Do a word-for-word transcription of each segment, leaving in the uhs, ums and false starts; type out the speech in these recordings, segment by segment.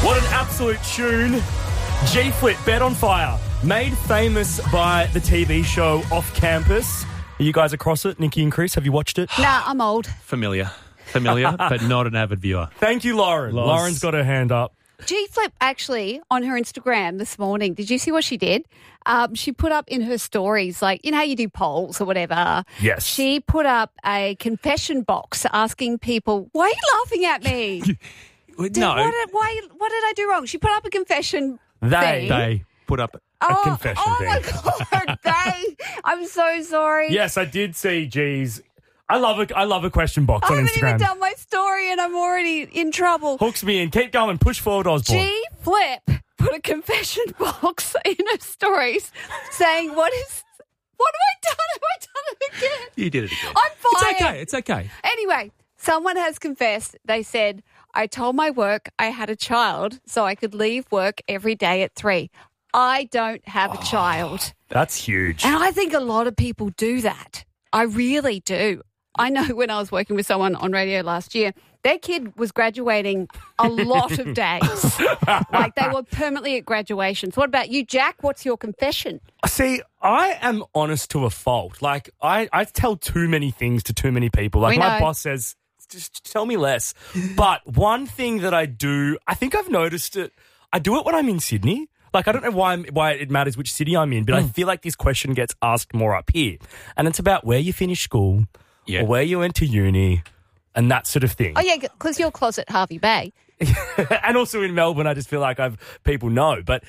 What an absolute tune. G-Flip, Bet on Fire, made famous by the T V show Off Campus. Are you guys across it, Nikki and Chris? Have you watched it? Nah, I'm old. Familiar. Familiar, but not an avid viewer. Thank you, Lauren. Loz. Lauren's got her hand up. G-Flip actually on her Instagram this morning, did you see what she did? Um, she put up in her stories, like, you know how you do polls or whatever? Yes. She put up a confession box asking people, why are you laughing at me? Did, No, What did, why, what did I do wrong? She put up a confession They. thing. they put up. oh, confession oh thing. my God, they. I'm so sorry. Yes, I did see G's. I love a, I love a question box I on haven't even Instagram. done my story and I'm already in trouble. Hooks me in. Keep going. Push forward, Osborne. G-Flip put a confession box in her stories saying, what is, what have I done? Have I done it again? You did it again. I'm fired. It's okay. It's okay. Anyway, someone has confessed. They said, I told my work I had a child so I could leave work every day at three. I don't have a child. That's huge. And I think a lot of people do that. I really do. I know when I was working with someone on radio last year, their kid was graduating a lot of days. Like they were permanently at graduation. So what about you, Jack? What's your confession? See, I am honest to a fault. Like, I, I tell too many things to too many people. Like, We my know. boss says, just tell me less. But one thing that I do, I think I've noticed it, I do it when I'm in Sydney. Like, I don't know why I'm, why it matters which city I'm in, but I feel like this question gets asked more up here. And it's about where you finished school Yeah. or where you went to uni and that sort of thing. Oh, yeah, because you're close at Harvey Bay. And also in Melbourne, I just feel like I've people know. But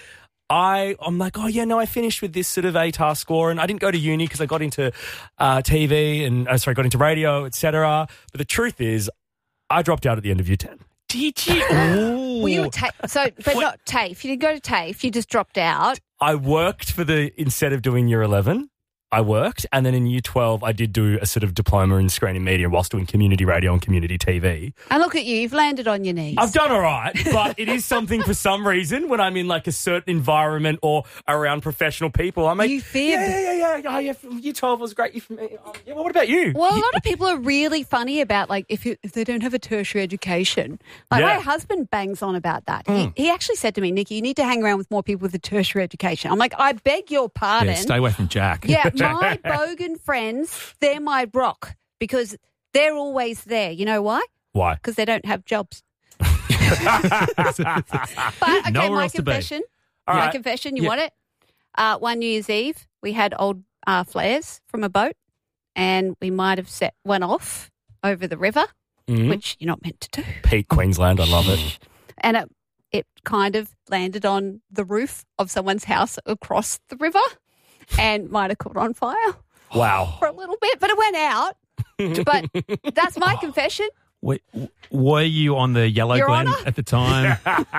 I, I'm like, oh, yeah, no, I finished with this sort of A T A R score. And I didn't go to uni because I got into uh, T V and, uh, sorry, got into radio, et cetera. But the truth is, I dropped out at the end of year ten. Did you? Ooh. Well, you were ta- so, but not TAFE. You didn't go to TAFE. You just dropped out. I worked for the, instead of doing year eleven, I worked. And then in year twelve, I did do a sort of diploma in screen and media whilst doing community radio and community T V. And look at you. You've landed on your knees. I've done all right, but it is something for some reason when I'm in like a certain environment or around professional people. I'm like, You fibbed. yeah, yeah, yeah, yeah. Oh, yeah, year twelve was great. You for me. Oh, yeah, well, what about you? Well, a lot of people are really funny about, like, if you, if they don't have a tertiary education. Like, Yeah. my husband bangs on about that. He, he actually said to me, Nikki, you need to hang around with more people with a tertiary education. I'm like, I beg your pardon. Yeah, stay away from Jack. Yeah, my bogan friends, they're my rock because they're always there. You know why? Why? Because they don't have jobs. But, okay, Nowhere my else to be. confession. All my right. confession, you Yeah. want it? Uh, one New Year's Eve, we had old uh, flares from a boat and we might have set one off over the river, Mhm. which you're not meant to do. Peak Queensland, I love it. And it, it kind of landed on the roof of someone's house across the river and might have caught on fire Wow. for a little bit, but it went out. But that's my confession. Were, were you on the Yellow Your Glen Honour? at the time?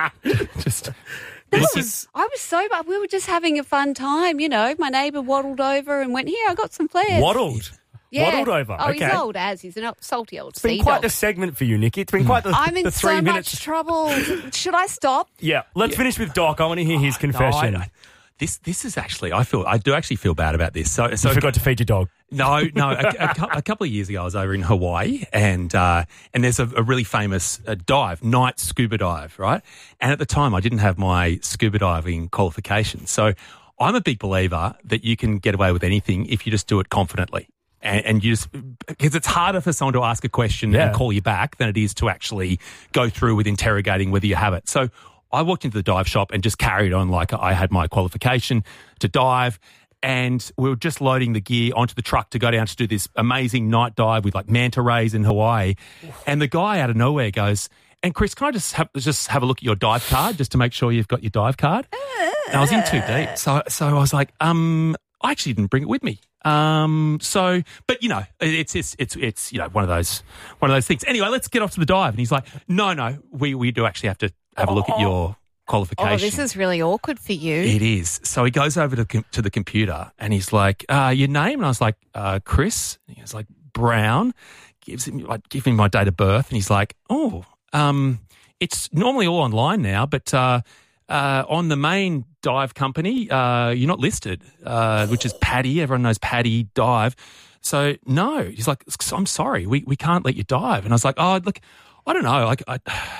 Just This is I was so bad. We were just having a fun time, you know. My neighbour waddled over and went, here, I got some flares. waddled. Yeah. Waddled over. Oh, okay. he's old as. He's an old, salty old It's been sea quite dog. the segment for you, Nikki. It's been quite the, I'm in the three so minutes. much trouble. Should I stop? Yeah, let's finish with Doc. I want to hear his No, confession. I- I- this this is actually I feel I do actually feel bad about this. So so You forgot to feed your dog. No, no. A, a, cou- a couple of years ago, I was over in Hawaii, and uh, and there's a, a really famous uh, dive, night scuba dive, right? And at the time, I didn't have my scuba diving qualification, so I'm a big believer that you can get away with anything if you just do it confidently. And, and you just, because it's harder for someone to ask a question Yeah. and call you back than it is to actually go through with interrogating whether you have it. So I walked into the dive shop and just carried on like I had my qualification to dive. And we were just loading the gear onto the truck to go down to do this amazing night dive with like manta rays in Hawaii. And the guy out of nowhere goes, and Chris, can I just have, just have a look at your dive card just to make sure you've got your dive card? And I was in too deep. So, so I was like, um, I actually didn't bring it with me. Um, so, but you know, it's, it's, it's, it's, you know, one of those, one of those things. Anyway, let's get off to the dive. And he's like, no, no, we, we do actually have to have a look at your qualification. Oh, this is really awkward for you. It is. So he goes over to, com- to the computer and he's like, uh, your name? And I was like, uh, Chris. And he was like, Brown. Gives him, like, give him my date of birth. And he's like, oh, um, it's normally all online now, but, uh, uh, on the main dive company, uh, you're not listed, uh, which is Paddy. Everyone knows Paddy Dive. So no, he's like, I'm sorry, we, we can't let you dive. And I was like, oh, look, I don't know. Like, I,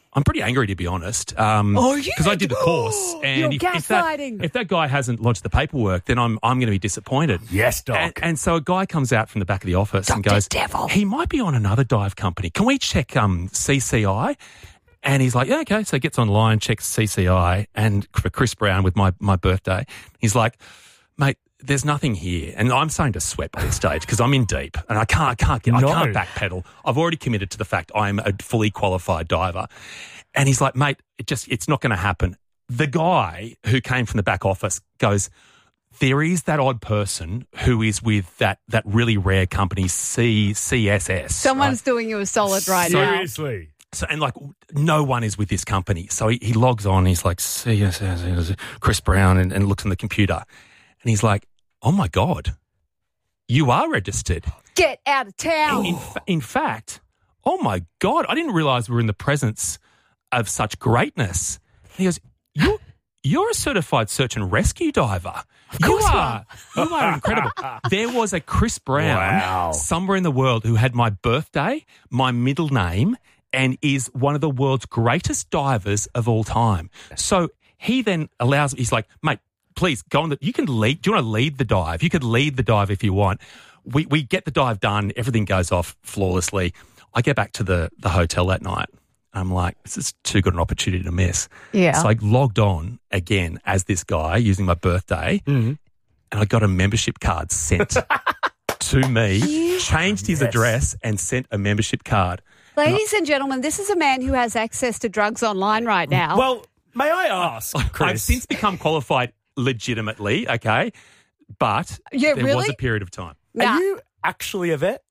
I'm pretty angry, to be honest. Um, Oh, you- because I did the course, and You're if, if, that, gaslighting. if that guy hasn't lodged the paperwork, then I'm I'm going to be disappointed. Yes, Doc. And, and so a guy comes out from the back of the office and Doctor goes, Devil. he might be on another dive company. Can we check um, C C I? And he's like, yeah, okay. So he gets online, checks C C I, and for Chris Brown with my, my birthday, he's like, mate, there's nothing here. And I'm starting to sweat by this stage because I'm in deep and I can't, I can't get, No. I can't backpedal. I've already committed to the fact I'm a fully qualified diver. And he's like, mate, it just, it's not going to happen. The guy who came from the back office goes, there is that odd person who is with that, that really rare company, C, CSS. Someone's right? doing you a solid right now. Seriously. So, and like, no one is with this company. So he, he logs on, he's like, C S S, Chris Brown, and, and looks on the computer. And he's like, oh my God, you are registered. Get out of town. In, fa- in fact, oh my God, I didn't realize we were in the presence of such greatness. And he goes, you, you're a certified search and rescue diver. You course you are. You are incredible. There was a Chris Brown Wow. somewhere in the world who had my birthday, my middle name, and is one of the world's greatest divers of all time. So he then allows, he's like, mate, please go on. The, you can lead. Do you want to lead the dive? You could lead the dive if you want. We we get the dive done. Everything goes off flawlessly. I get back to the, the hotel that night. I'm like, this is too good an opportunity to miss. Yeah. So I logged on again as this guy using my birthday, Mm-hmm. and I got a membership card sent to me, changed his Yes. address, and sent a membership card. Ladies and gentlemen, this is a man who has access to drugs online right now. Well, may I ask, Chris? I've since become qualified legitimately, okay, but Yeah, there was really? a period of time. Are Nah. you actually a vet?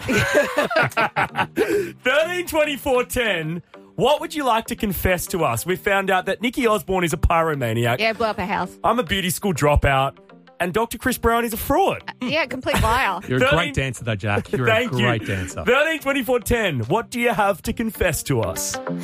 thirteen twenty-four ten. What would you like to confess to us? We found out that Nikki Osborne is a pyromaniac. yeah, blew up a house. I'm a beauty school dropout. And Doctor Chris Brown is a fraud. Yeah, complete liar. You're a thirteen great dancer, though, Jack. You're Thank a you. great dancer. thirteen twenty-four ten. What do you have to confess to us?